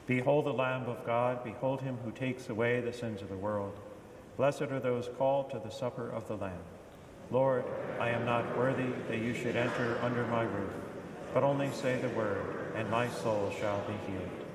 Behold the Lamb of God, behold him who takes away the sins of the world. Blessed are those called to the supper of the Lamb. Lord, I am not worthy that you should enter under my roof, but only say the word, and my soul shall be healed.